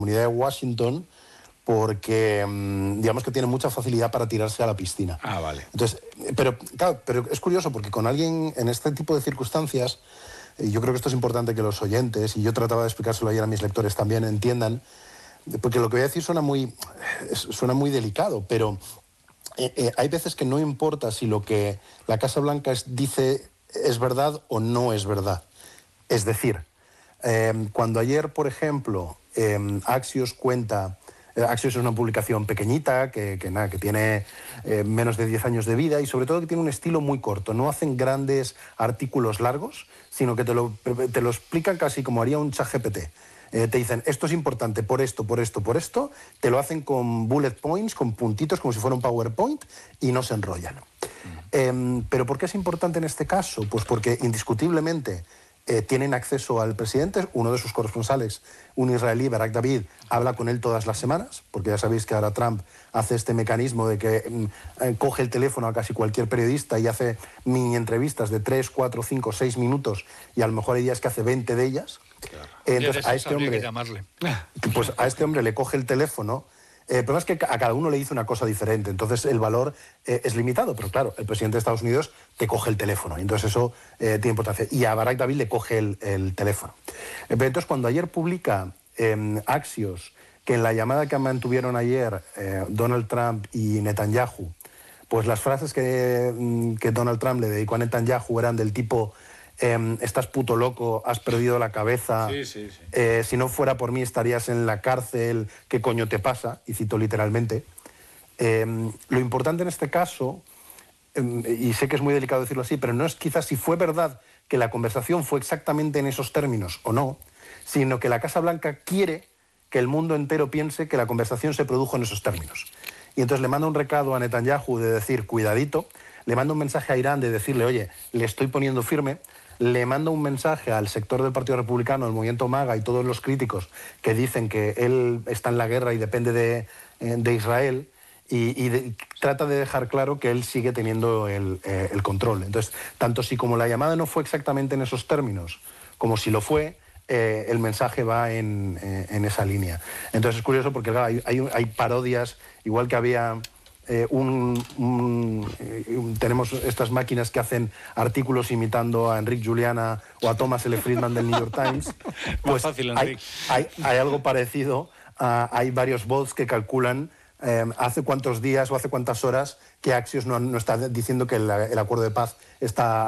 comunidad de Washington porque digamos que tiene mucha facilidad para tirarse a la piscina. Ah, vale. Entonces, pero es curioso porque con alguien en este tipo de circunstancias, yo creo que esto es importante que los oyentes, y yo trataba de explicárselo ayer a mis lectores también, entiendan, porque lo que voy a decir suena muy delicado, pero hay veces que no importa si lo que la Casa Blanca dice es verdad o no es verdad. Es decir, cuando ayer, por ejemplo, Axios cuenta... Axios es una publicación pequeñita que tiene menos de 10 años de vida y sobre todo que tiene un estilo muy corto. No hacen grandes artículos largos, sino que te lo explican casi como haría un ChatGPT. Te dicen, esto es importante por esto, por esto, por esto. Te lo hacen con bullet points, con puntitos, como si fuera un PowerPoint, y no se enrollan. ¿Pero por qué es importante en este caso? Pues porque indiscutiblemente tienen acceso al presidente. Uno de sus corresponsales, un israelí, Barak David, habla con él todas las semanas, porque ya sabéis que ahora Trump hace este mecanismo de que coge el teléfono a casi cualquier periodista y hace mini entrevistas de 3, 4, 5, 6 minutos, y a lo mejor hay días que hace 20 de ellas. Claro. Entonces a este hombre le coge el teléfono. El problema es que a cada uno le dice una cosa diferente, entonces el valor es limitado, pero claro, el presidente de Estados Unidos te coge el teléfono, y entonces eso tiene importancia. Y a Barak David le coge el teléfono. Pero entonces cuando ayer publica Axios que en la llamada que mantuvieron ayer Donald Trump y Netanyahu, pues las frases que Donald Trump le dedicó a Netanyahu eran del tipo... estás puto loco, has perdido la cabeza, si no fuera por mí estarías en la cárcel, ¿qué coño te pasa? Y cito literalmente. Lo importante en este caso, y sé que es muy delicado decirlo así, pero no es quizás si fue verdad que la conversación fue exactamente en esos términos o no, sino que la Casa Blanca quiere que el mundo entero piense que la conversación se produjo en esos términos. Y entonces le manda un recado a Netanyahu de decir, cuidadito, le manda un mensaje a Irán de decirle, oye, le estoy poniendo firme. Le manda un mensaje al sector del Partido Republicano, el movimiento MAGA y todos los críticos que dicen que él está en la guerra y depende de Israel, y trata de dejar claro que él sigue teniendo el control. Entonces, tanto si como la llamada no fue exactamente en esos términos, como si lo fue, el mensaje va en esa línea. Entonces es curioso porque claro, hay parodias, igual que había... tenemos estas máquinas que hacen artículos imitando a Enric Juliana o a Thomas L. Friedman del New York Times. Pues hay algo parecido. Hay varios bots que calculan hace cuántos días o hace cuántas horas que Axios no está diciendo que el acuerdo de paz está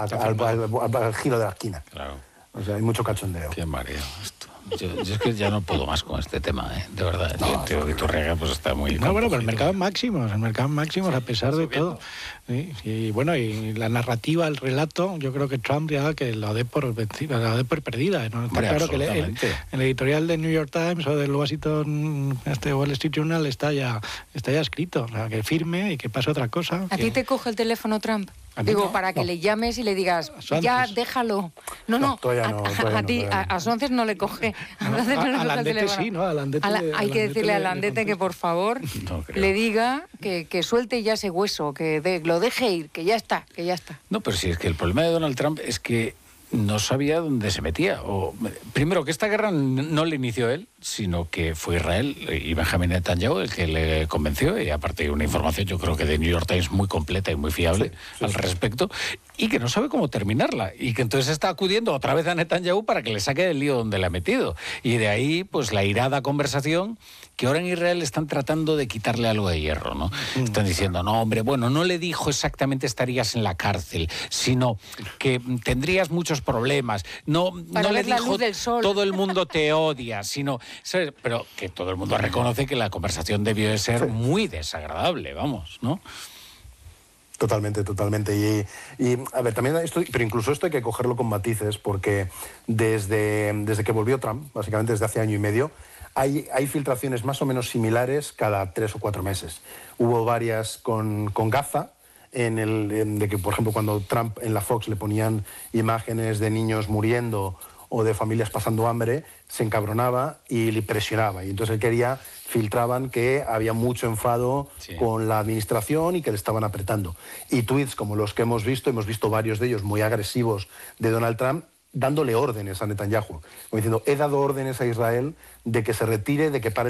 al giro de la esquina. Claro. O sea, hay mucho cachondeo. Qué mareo esto. Yo es que ya no puedo más con este tema, de verdad. Tío, que tu regla pues está muy... No, bueno, pero el mercado en máximos, a pesar de todo. ¿Sí? Y bueno, y la narrativa, el relato, yo creo que Trump ya que la dé por vencida, la dé por perdida. ¿No? Está claro que el editorial del New York Times o del Washington, Wall Street Journal está ya escrito. O sea, que firme y que pase otra cosa. ¿A ti te coge el teléfono Trump? Digo, para que le llames y le digas, ya, déjalo. No, a ti, a Sonces no le coge. A Landete sí, ¿no? Hay que decirle a Landete que, por favor, le diga que suelte ya ese hueso, que lo deje ir, que ya está. No, pero sí, es que el problema de Donald Trump es que no sabía dónde se metía. Primero, que esta guerra no la inició él, sino que fue Israel y Benjamin Netanyahu el que le convenció, y aparte una información yo creo que de New York Times muy completa y muy fiable al respecto, y que no sabe cómo terminarla, y que entonces está acudiendo otra vez a Netanyahu para que le saque del lío donde le ha metido. Y de ahí, pues la irada conversación que ahora en Israel están tratando de quitarle algo de hierro, ¿no? Están diciendo, no, hombre, bueno, no le dijo exactamente estarías en la cárcel, sino que tendrías muchos problemas. No le dijo todo el mundo te odia, sino... ¿sabes? Pero que todo el mundo reconoce que la conversación debió de ser muy desagradable, vamos, ¿no? Totalmente. Y a ver, también pero incluso esto hay que cogerlo con matices, porque desde que volvió Trump, básicamente desde hace año y medio, hay filtraciones más o menos similares cada 3 o 4 meses. Hubo varias con Gaza, de que, por ejemplo, cuando Trump en la Fox le ponían imágenes de niños muriendo o de familias pasando hambre, se encabronaba y le presionaba. Y entonces filtraban que había mucho enfado con la administración y que le estaban apretando. Y tweets como los que hemos visto varios de ellos muy agresivos de Donald Trump, dándole órdenes a Netanyahu, como diciendo, he dado órdenes a Israel de que se retire, de que pare